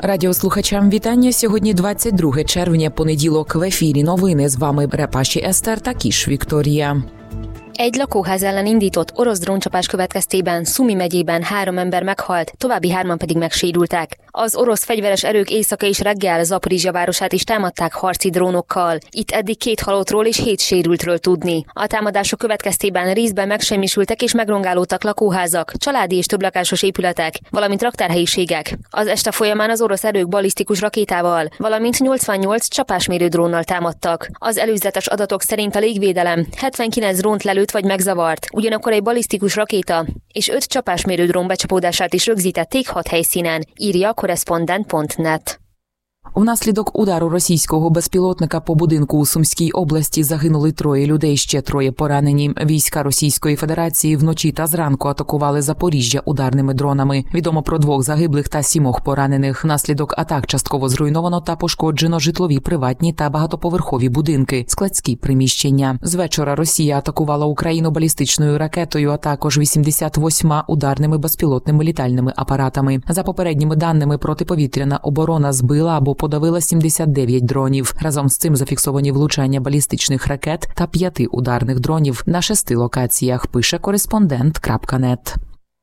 Радіослухачам вітання. Сьогодні 22 червня, понеділок. В ефірі новини. З вами Репаші Eszter та Kis Viktória. Egy lakóház ellen indított orosz dróncsapás következtében Szumi megyében 3 ember meghalt, további 3-an pedig megsérültek. Az orosz fegyveres erők éjszaka és reggel Zaporizsja városát is támadták harci drónokkal. Itt eddig 2 halottról és 7 sérültről tudni. A támadások következtében részben megsemmisültek és megrongálódtak lakóházak, családi és többlakásos épületek, valamint raktárhelyiségek. Az este folyamán az orosz erők balisztikus rakétával, valamint 88 csapásmérő drónnal támadtak. Az előzetes adatok szerint a légvédelem 79 drónt lelőtt vagy megzavart, ugyanakkor egy balisztikus rakéta és 5 csapásmérő drón becsapódását is rögzítették 6 helyszínen, írja Correspondent.net. Внаслідок удару російського безпілотника по будинку у Сумській області загинули 3 людей, ще 3 поранені. Війська Російської Федерації вночі та зранку атакували Запоріжжя ударними дронами. Відомо про 2 загиблих та 7 поранених. Внаслідок атак частково зруйновано та пошкоджено житлові, приватні та багатоповерхові будинки, складські приміщення. З вечора Росія атакувала Україну балістичною ракетою, а також 88 ударними безпілотними літальними апаратами. За попередніми даними, протиповітряна оборона збила або подавила 79 дронів. Разом з цим зафіксовані влучання балістичних ракет та 5 ударних дронів на 6 локаціях, пише Correspondent.net.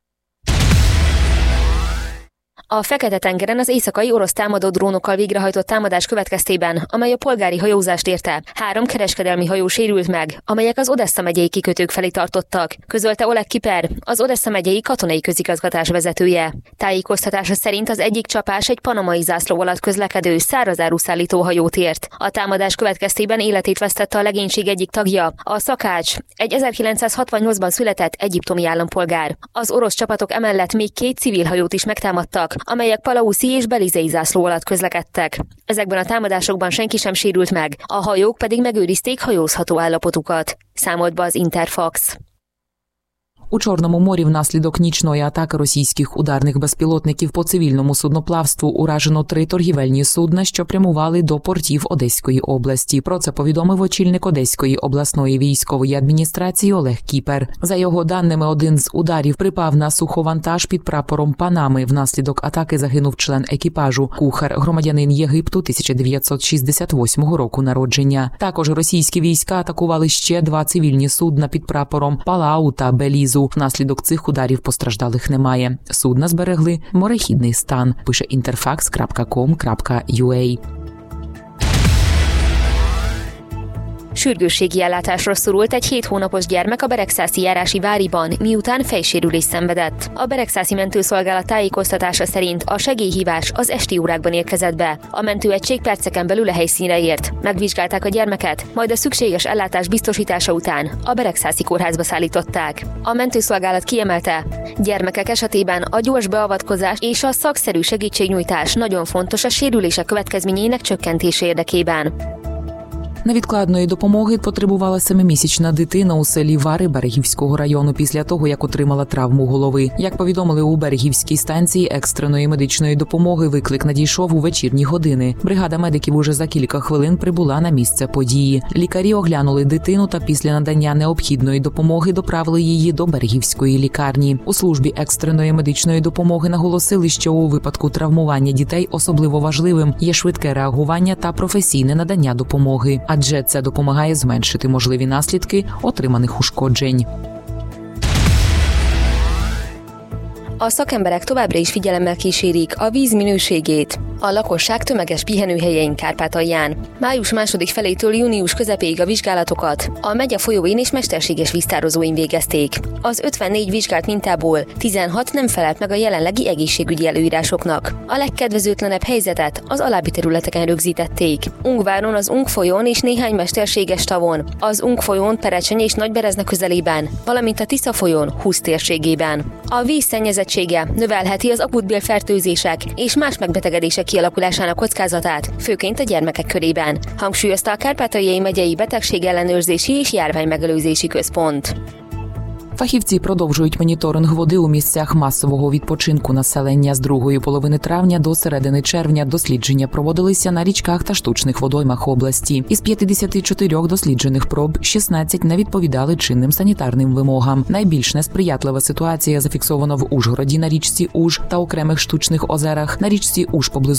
A Fekete-tengeren az éjszakai orosz támadó drónokkal végrehajtott támadás következtében, amely a polgári hajózást érte, 3 kereskedelmi hajó sérült meg, amelyek az Odessa megyei kikötők felé tartottak, közölte Oleg Kiper, az Odessa megyei katonai közigazgatás vezetője. Tájékoztatása szerint az egyik csapás egy panamai zászló alatt közlekedő szárazáruszállító hajót ért. A támadás következtében életét vesztette a legénység egyik tagja, a szakács, egy 1968-ban született egyiptomi állampolgár. Az orosz csapatok emellett még 2 civil hajót is megtámadtak, amelyek palauszi és belizei zászló alatt közlekedtek. Ezekben a támadásokban senki sem sérült meg, a hajók pedig megőrizték hajózható állapotukat, számolt be az Interfax. У Чорному морі внаслідок нічної атаки російських ударних безпілотників по цивільному судноплавству уражено 3 торгівельні судна, що прямували до портів Одеської області. Про це повідомив очільник Одеської обласної військової адміністрації Олег Кіпер. За його даними, один з ударів припав на суховантаж під прапором Панами. Внаслідок атаки загинув член екіпажу, кухар, громадянин Єгипту 1968 року народження. Також російські війська атакували ще 2 цивільні судна під прапором Палау та Белізу. Внаслідок цих ударів постраждалих немає. Судна зберегли морехідний стан, пише interfax.com.ua. Sürgősségi ellátásra szorult egy 7 hónapos gyermek a Beregszászi járási váriban, miután fejsérülést szenvedett. A Beregszászi mentőszolgálat tájékoztatása szerint a segélyhívás az esti órákban érkezett be. A mentőegység perceken belül a helyszínre ért. Megvizsgálták a gyermeket, majd a szükséges ellátás biztosítása után a Beregszászi kórházba szállították. A mentőszolgálat kiemelte, gyermekek esetében a gyors beavatkozás és a szakszerű segítségnyújtás nagyon fontos a sérülések következményének csökkentése érdekében. Невідкладної допомоги потребувала 7-місячна дитина у селі Вари Берегівського району після того, як отримала травму голови. Як повідомили у Берегівській станції екстреної медичної допомоги, виклик надійшов у вечірні години. Бригада медиків уже за кілька хвилин прибула на місце події. Лікарі оглянули дитину та після надання необхідної допомоги доправили її до Берегівської лікарні. У службі екстреної медичної допомоги наголосили, що у випадку травмування дітей особливо важливим є швидке реагування та професійне надання допомоги, адже це допомагає зменшити можливі наслідки отриманих ушкоджень. A szakemberek továbbra is figyelemmel kísérik a víz minőségét a lakosság tömeges pihenőhelyein Kárpátalján. Május második felétől június közepéig a vizsgálatokat a megye folyóin és mesterséges víztározóin végezték. Az 54 vizsgált mintából 16 nem felelt meg a jelenlegi egészségügyi előírásoknak. A legkedvezőtlenebb helyzetet az alábbi területeken rögzítették: Ungváron, az Ung folyón és néhány mesterséges tavon, az Ung folyón, Perecseny és Nagyberezne közelében, valamint a Tisza folyón, Husz térségében. A víz szennyezettsége növelheti az akutbélfertőzések és más megbetegedések kialakulásának kockázatát, főként a gyermekek körében, hangsúlyozta a Kárpátaljai megyei betegségellenőrzési és járványmegelőzési központ. Фахівці продовжують моніторинг води у місцях масового відпочинку населення. З другої половини травня до середини червня дослідження проводилися на річках та штучних водоймах області. Із 54 досліджених проб 16 не відповідали чинним санітарним вимогам. Найбільш несприятлива ситуація зафіксована в Ужгороді на річці Уж та окремих штучних озерах. На річці Уж поблизу